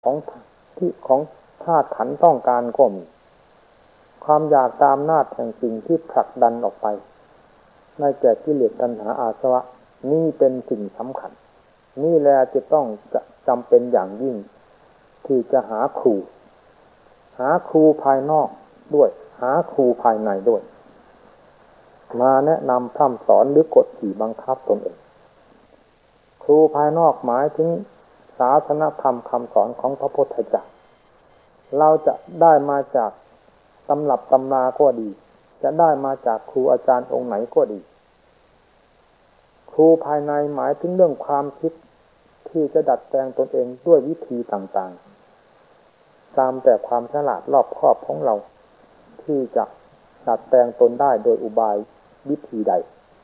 ของของธาตุขันธ์ต้องการก็มีความอยากตามอำนาจแห่งสิ่งที่ผลักดันออกไปในแก่กิเลสตัณหาอาสวะนี่เป็นสิ่งสำคัญนี่แหละจะต้องจำเป็นอย่างยิ่งที่จะหาครูภายนอกด้วยหาครูภายในด้วยมาแนะนำพร่ำสอนหรือกดขี่บังคับตนเองครูภายนอกหมายถึงศาสนธรรมคำสอนของพระพุทธเจ้าเราจะได้มาจากตำรับตำราก็ดีจะได้มาจากครูอาจารย์องค์ไหนก็ดีครูภายในหมายถึงเรื่องความคิดที่จะดัดแปลงตนเองด้วยวิธีต่างๆตามแต่ความฉลาดรอบคอบของเราที่จะดัดแปลงตนได้โดยอุบายวิธีใด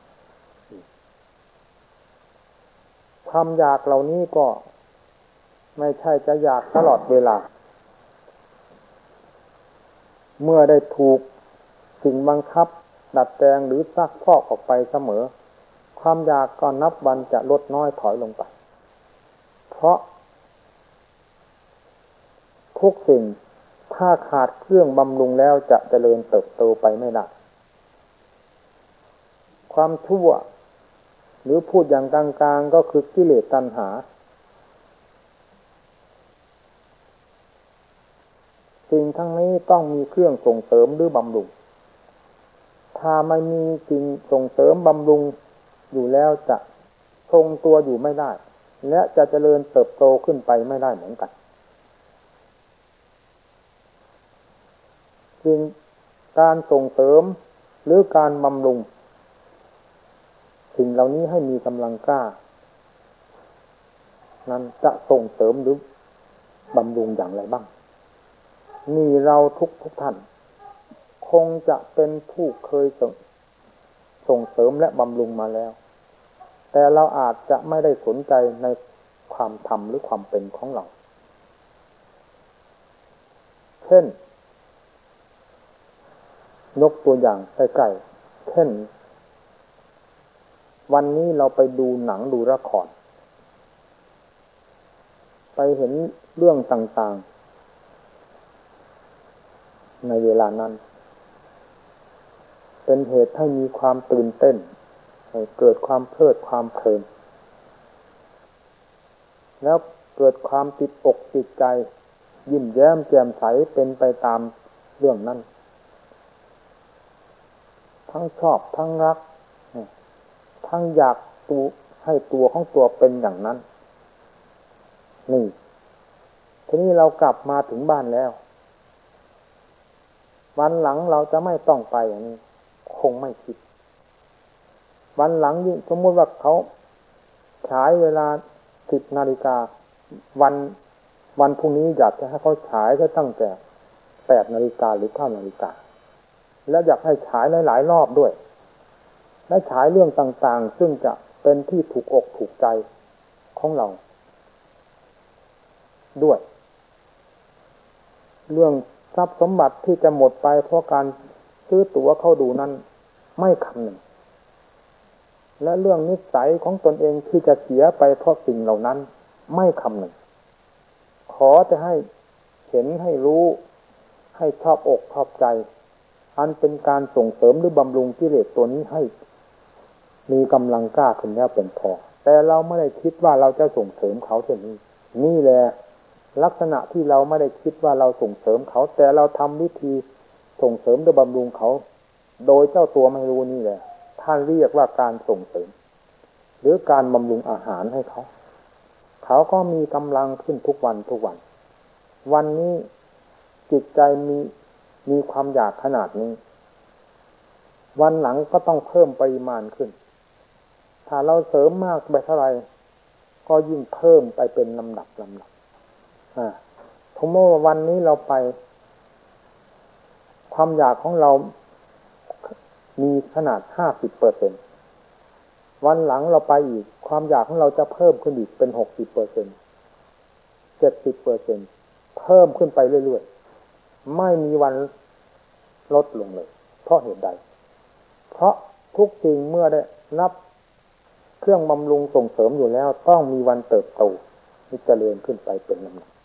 ความอยากเหล่านี้ก็ไม่ใช่จะอยากตลอดเวลาเมื่อได้ถูกสิ่งบังคับดัดแปลงหรือซักพอกออกไปเสมอความอยากก็นับวันจะลดน้อยถอยลงไปเพราะทุกสิ่งถ้าขาดเครื่องบำรุงแล้วจะเจริญเติบโตไปไม่ได้ความชั่วหรือพูดอย่างกลางๆก็คือกิเลสตัณหาสิ่งทั้งนี้ต้องมีเครื่องส่งเสริมหรือบำรุงถ้าไม่มีสิ่งส่งเสริมบำรุงอยู่แล้วจะทรงตัวอยู่ไม่ได้และจะเจริญเติบโตขึ้นไปไม่ได้เหมือนกันสิ่งการส่งเสริมหรือการบำรุงสิ่งเหล่านี้ให้มีกำลังกล้านั้นจะส่งเสริมหรือบำรุงอย่างไรบ้างนี่เราทุกท่านคงจะเป็นผู้เคยส่งเสริมและบำรุงมาแล้วแต่เราอาจจะไม่ได้สนใจในความธรรมหรือความเป็นของเราเช่นยกตัวอย่างใกล้ๆเช่นวันนี้เราไปดูหนังดูละครไปเห็นเรื่องต่างๆในเวลานั้นเป็นเหตุให้มีความตื่นเต้นให้เกิดความเพลิดความเพลินแล้วเกิดความติดอกติดใจยิ้มแย้มแจ่มใสเป็นไปตามเรื่องนั้นทั้งชอบทั้งรักทั้งอยากให้ตัวของตัวเป็นอย่างนั้นนี่ทีนี้เรากลับมาถึงบ้านแล้ววันหลังเราจะไม่ต้องไปอย่างนี้คงไม่คิดวันหลังยิ่งสมมติว่าเขาฉายเวลา10 นาฬิกาวันพรุ่งนี้อยากจะให้เขาฉายก็ตั้งแต่8 นาฬิกาหรือ9 นาฬิกาแล้วอยากให้ฉายหลายๆรอบด้วยและฉายเรื่องต่างๆซึ่งจะเป็นที่ถูกอกถูกใจของเราด้วยเรื่องทรัพย์สมบัติที่จะหมดไปเพราะการซื้อตั๋วเข้าดูนั้นไม่คำนึงและเรื่องนิสัยของตนเองที่จะเสียไปเพราะสิ่งเหล่านั้นไม่คำนึงขอจะให้เห็นให้รู้ให้ชอบอกชอบใจอันเป็นการส่งเสริมหรือบำรุงกิเลสตัวนี้ให้มีกำลังกล้าขึ้นแล้วเป็นพอแต่เราไม่ได้คิดว่าเราจะส่งเสริมเขาเช่นนี้นี่แหละลักษณะที่เราไม่ได้คิดว่าเราส่งเสริมเขาแต่เราทำวิธีส่งเสริมหรือบำรุงเขาโดยเจ้าตัวไม่รู้นี่แหละท่านเรียกว่าการส่งเสริมหรือการบำรุงอาหารให้เขาก็มีกำลังขึ้นทุกวันวันนี้จิตใจมีความอยากขนาดนี้วันหลังก็ต้องเพิ่มปริมาณขึ้นถ้าเราเสริมมากไปเท่าไหร่ก็ยิ่งเพิ่มไปเป็นลำดับสมมติว่าวันนี้เราไปความอยากของเรามีขนาด 50% วันหลังเราไปอีกความอยากของเราจะเพิ่มขึ้นอีกเป็น 60% 70% เพิ่มขึ้นไปเรื่อยๆไม่มีวันลดลงเลยเพราะเหตุใดเพราะทุกสิ่งเมื่อได้รับเครื่องบำรุงส่งเสริมอยู่แล้วต้องมีวันเติบโตที่เจริญขึ้นไปเป็นลำดับ